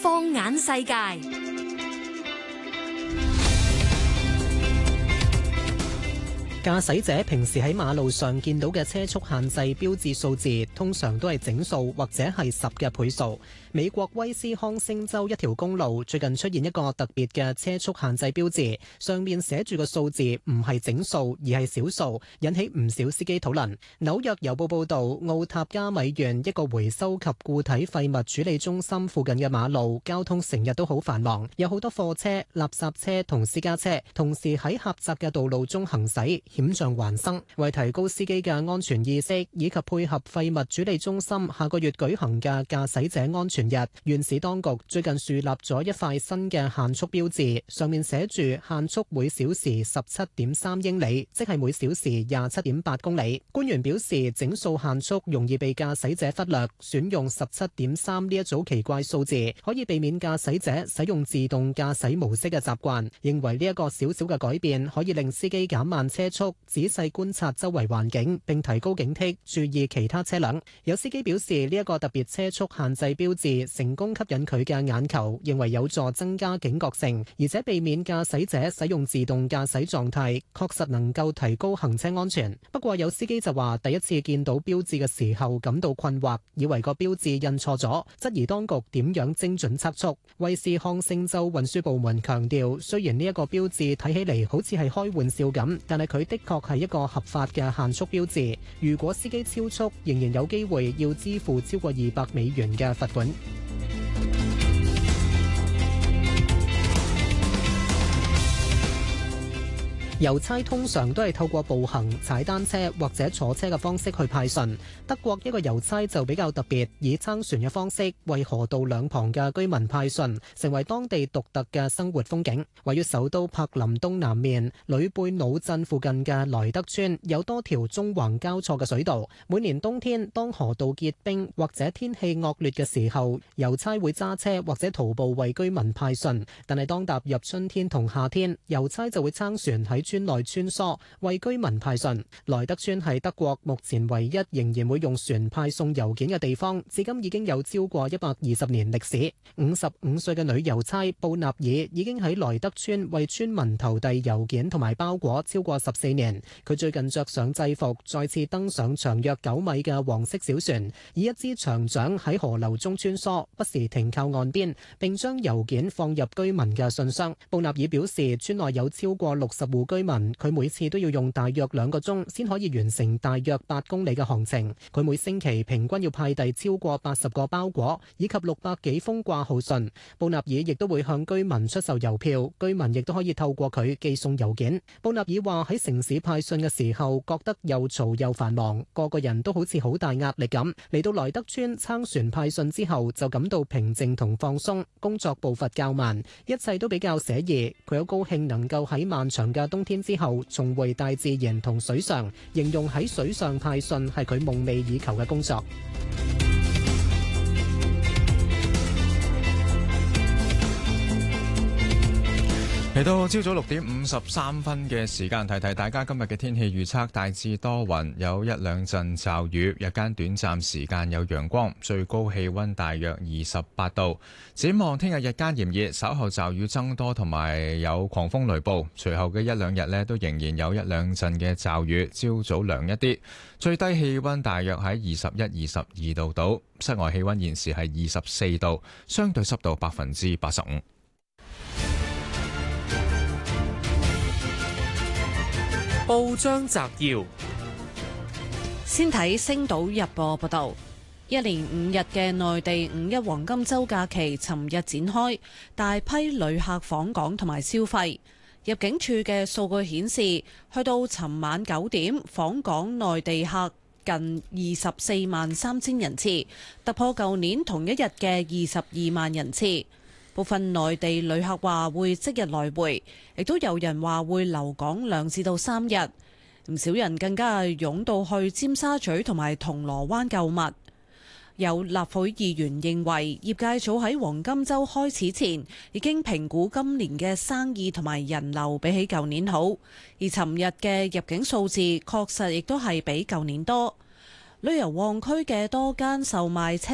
放眼世界。 駕駛者平時喺馬路上見到嘅車速限制標誌數字，通常都係整數或者係10嘅倍數。美國威斯康星州一條公路最近出現一個特別嘅車速限制標誌，上面寫住個數字唔係整數而係小數，引起唔少司機討論。紐約郵報報道，奧塔加米縣一個回收及固體廢物處理中心附近嘅馬路交通成日都好繁忙，有好多貨車、垃圾車同私家車同時喺狹窄嘅道路中行駛，險象環生。為提高司機嘅安全意識以及配合廢物處理中心下個月舉行嘅駕駛者安全日，縣市當局最近樹立咗一塊新嘅限速標誌，上面寫住限速每小時17.3英里，即係每小時27.8公里。官員表示，整數限速容易被駕駛者忽略，選用17.3呢一組奇怪數字，可以避免駕駛者使用自動駕駛模式嘅習慣。認為呢一個小小嘅改變可以令司機減慢車速，仔細觀察周圍環境，並提高警惕，注意其他車輛。有司機表示，呢一個特別車速限制標誌成功吸引佢嘅眼球，認為有助增加警覺性，而且避免駕駛者使用自動駕駛狀態，確實能夠提高行車安全。不過有司機就話，第一次見到標誌嘅時候感到困惑，以為個標誌印錯咗，質疑當局點樣精準測速。威斯康星州運輸部門強調，雖然呢一個標誌睇起嚟好似係開玩笑咁，但係佢的確係一個合法嘅限速標誌。如果司機超速，仍然有機會要支付超過$200嘅罰款。郵差通常都係透過步行、踩單車或者坐車嘅方式去派信。德國一個郵差就比較特別，以撐船嘅方式為河道兩旁嘅居民派信，成為當地獨特嘅生活風景。位於首都柏林東南面呂貝魯鎮附近嘅萊德村有多條縱橫交錯嘅水道。每年冬天，當河道結冰或者天氣惡劣嘅時候，郵差會揸車或者徒步為居民派信。但係當踏入春天同夏天，郵差就會撐船喺村內穿梭，為居民派信。萊德村係德國目前唯一仍然會用船派送郵件嘅地方，至今已經有超過120年歷史。55歲嘅女郵差布納爾已經喺萊德村為村民投遞郵件同埋包裹超過14年。佢最近着上制服，再次登上長約9米嘅黃色小船，以一支長槳喺河流中穿梭，不時停靠岸邊，並將郵件放入居民嘅信箱。布納爾表示，村內有超過60戶居民，佢每次都要用大約2個鐘先可以完成大約8公里嘅航程。佢每星期平均要派遞超過80個包裹，以及600幾封掛號信。布納爾亦都會向居民出售郵票，居民亦都可以透過佢寄送郵件。布納爾話喺城市派信嘅時候，覺得又嘈又繁忙，個個人都好似好大壓力咁。嚟到萊德村撐船派信之後，就感到平靜同放鬆，工作步伐較慢，一切都比較寫意。佢好高興能夠喺漫長嘅冬天之後重回大自然同水上，形容喺水上派信係佢夢寐以求嘅工作。 嚟到朝早6:53嘅時間，提提大家今日嘅天氣預測，大致多雲，有1-2陣驟雨，日間短暫時間有陽光，最高氣溫大約28度。展望聽日日間炎熱，稍後驟雨增多同埋有狂風雷暴，隨後嘅1-2日呢都仍然有1-2陣嘅驟雨，朝早涼一啲，最低氣溫大約喺21、22度度，室外氣溫現時係24度，相對濕度85%。 報章摘要：先睇《星島日報》報道，一連5日嘅內地五一黃金週假期尋日展開，大批旅客訪港同埋消費。入境處嘅數據顯示，去到尋晚9點，訪港內地客近243000人次，突破舊年同一日嘅22萬人次。部分內地旅客話會即日來回，亦都有人話會留港2至3日。唔少人更加係湧到去尖沙咀同埋銅鑼灣購物。有立法會議員認為，業界早喺黃金週開始前已經評估今年嘅生意同埋人流比起舊年好，而尋日嘅入境數字確實亦都係比舊年多。旅遊旺區嘅多間售賣車